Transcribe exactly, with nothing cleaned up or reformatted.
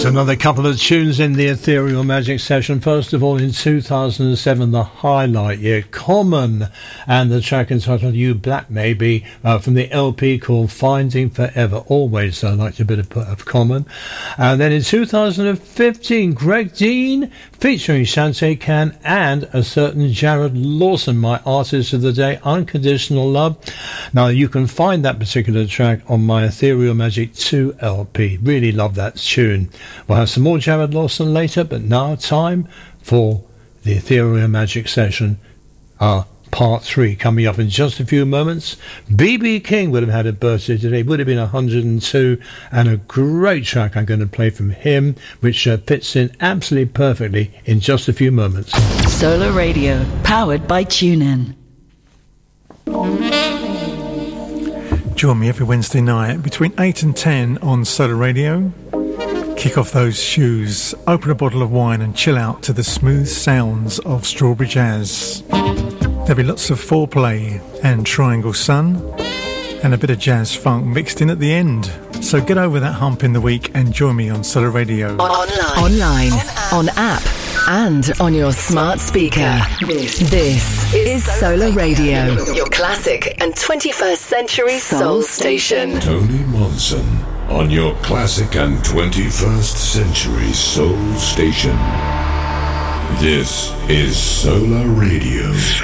Another couple of tunes in the Ethereal Magic session. First of all, in two thousand seven, the highlight year, Common, and the track entitled You Black Maybe, uh, from the L P called Finding Forever Always. I liked a bit of, of Common. And then in two thousand fifteen, Greg Dean featuring Shantae Khan and a certain Jared Lawson, my artist of the day, Unconditional Love. Now, you can find that particular track on my Ethereal Magic two L P. Really love that tune. We'll have some more Jared Lawson later, but now time for the Ethereal Magic session, uh, part three, coming up in just a few moments. B B King would have had a birthday today, would have been one hundred two, and a great track I'm going to play from him, which uh, fits in absolutely perfectly in just a few moments. Solar Radio, powered by TuneIn. Join me every Wednesday night between eight and ten on Solar Radio. Kick off those shoes, open a bottle of wine and chill out to the smooth sounds of Strawberry Jazz. There'll be lots of foreplay and Triangle Sun and a bit of jazz funk mixed in at the end. So get over that hump in the week and join me on Solar Radio. Online, Online on, app. on app, and on your smart speaker. This, this is Solar Radio, your classic and twenty-first century soul station. Tony Monson on your classic and twenty-first century soul station. This is Solar Radio.